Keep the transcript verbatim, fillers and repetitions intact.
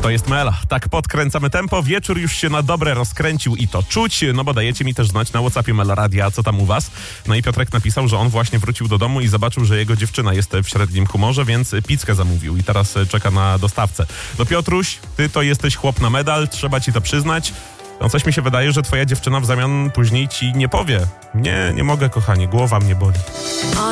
To jest Mela. Tak podkręcamy tempo. Wieczór już się na dobre rozkręcił i to czuć, no bo dajecie mi też znać na WhatsAppie Mela Radia, co tam u was. No i Piotrek napisał, że on właśnie wrócił do domu i zobaczył, że jego dziewczyna jest w średnim humorze, więc pizzkę zamówił i teraz czeka na dostawcę. No Piotruś, ty to jesteś chłop na medal, trzeba ci to przyznać. No coś mi się wydaje, że twoja dziewczyna w zamian później ci nie powie. Nie, nie mogę, kochanie, głowa mnie boli.